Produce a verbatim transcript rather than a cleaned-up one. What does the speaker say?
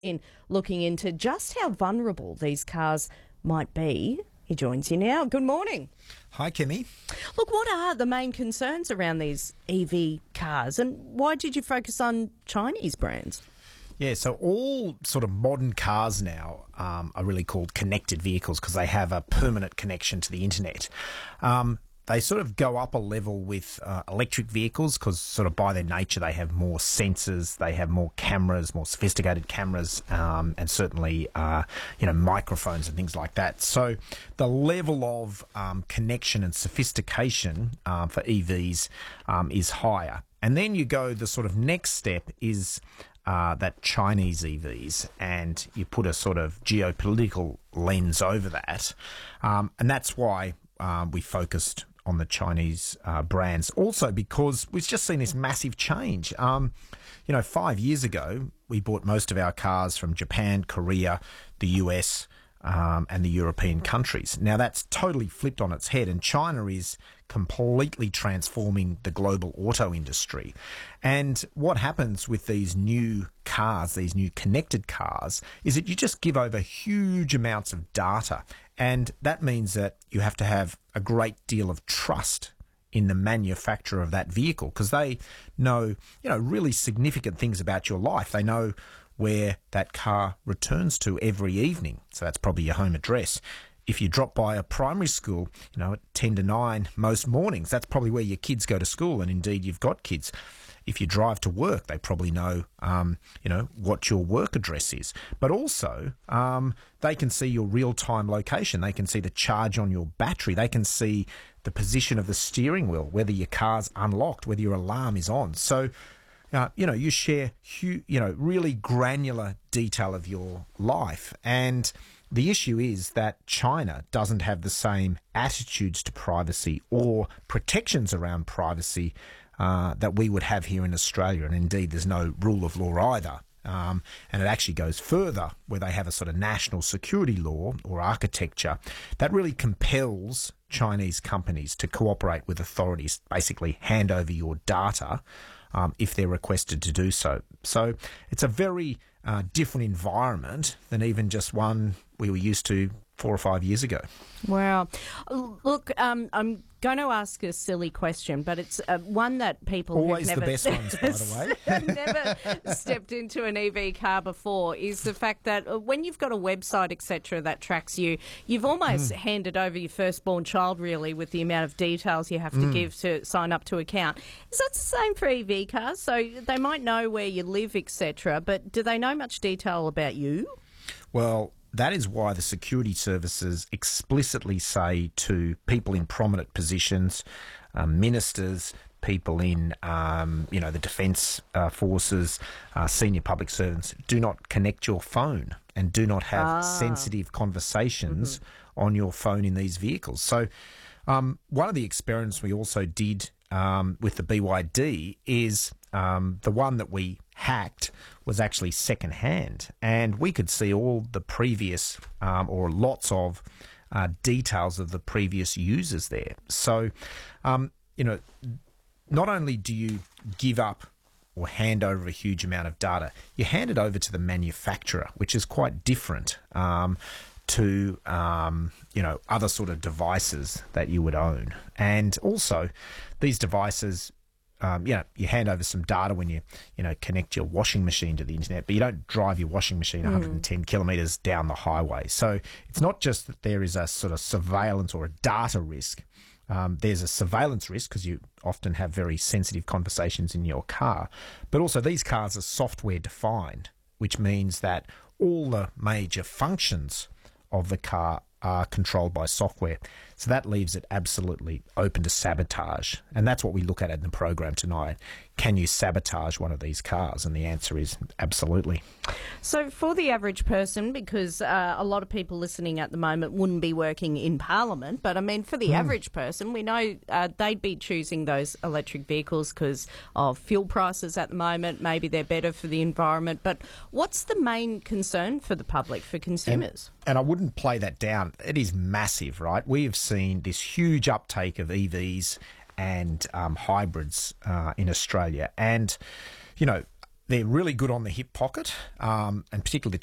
in looking into just how vulnerable these cars might be. He joins you now. Good morning. Hi, Kimmy. Look, what are the main concerns around these E V cars, and why did you focus on Chinese brands? Yeah, so all sort of modern cars now um, are really called connected vehicles because they have a permanent connection to the internet. Um, they sort of go up a level with uh, electric vehicles because sort of by their nature they have more sensors, they have more cameras, more sophisticated cameras, um, and certainly uh, you know microphones and things like that. So the level of um, connection and sophistication um, for E Vs um, is higher. And then you go, the sort of next step is uh, that Chinese E Vs, and you put a sort of geopolitical lens over that. Um, and that's why um, we focused on the Chinese uh, brands. Also because we've just seen this massive change. Um, you know, five years ago, we bought most of our cars from Japan, Korea, the U S, Um, and the European countries. Now that's totally flipped on its head, and China is completely transforming the global auto industry. And what happens with these new cars, these new connected cars, is that you just give over huge amounts of data, and that means that you have to have a great deal of trust in the manufacturer of that vehicle, because they know, you know, really significant things about your life. They know where that car returns to every evening. So that's probably your home address. If you drop by a primary school, you know, at ten to nine most mornings, that's probably where your kids go to school, and indeed you've got kids. If you drive to work, they probably know, um, you know, what your work address is. But also, um, they can see your real-time location. They can see the charge on your battery. They can see the position of the steering wheel, whether your car's unlocked, whether your alarm is on. So, Uh, you know, you share, hu- you know, really granular detail of your life. And the issue is that China doesn't have the same attitudes to privacy or protections around privacy uh, that we would have here in Australia. And indeed, there's no rule of law either. Um, and it actually goes further, where they have a sort of national security law or architecture that really compels Chinese companies to cooperate with authorities, basically hand over your data Um, if they're requested to do so. So it's a very uh, different environment than even just one we were used to four or five years ago. Wow. Look, um, I'm going to ask a silly question, but it's uh, one that people Always who've never, the best ones, by the way. never stepped into an E V car before is the fact that when you've got a website, et cetera, that tracks you, you've almost mm. handed over your firstborn child, really, with the amount of details you have to mm. give to sign up to account. Is that the same for E V cars? So they might know where you live, et cetera, but do they know much detail about you? Well, that is why the security services explicitly say to people in prominent positions, um, ministers, people in, um, you know, the defence uh, forces, uh, senior public servants, do not connect your phone and do not have ah. sensitive conversations mm-hmm. on your phone in these vehicles. So um, one of the experiments we also did um, with the B Y D is um, the one that we hacked was actually second-hand, and we could see all the previous um, or lots of uh, details of the previous users there. So, um, you know, not only do you give up or hand over a huge amount of data, you hand it over to the manufacturer, which is quite different um, to, um, you know, other sort of devices that you would own. And also, these devices, Um, you know, you hand over some data when you, you know, connect your washing machine to the internet, but you don't drive your washing machine one hundred ten mm. kilometres down the highway. So it's not just that there is a sort of surveillance or a data risk. Um, there's a surveillance risk because you often have very sensitive conversations in your car. But also these cars are software defined, which means that all the major functions of the car are controlled by software. So that leaves it absolutely open to sabotage. And that's what we look at in the program tonight. Can you sabotage one of these cars? And the answer is absolutely. So for the average person, because uh, a lot of people listening at the moment wouldn't be working in Parliament, but I mean for the mm. average person, we know uh, they'd be choosing those electric vehicles because of fuel prices at the moment. Maybe they're better for the environment. But what's the main concern for the public, for consumers? And, and I wouldn't play that down. It is massive, right? We have seen this huge uptake of E Vs and um, hybrids uh, in Australia. And, you know, They're really good on the hip pocket, um, and particularly the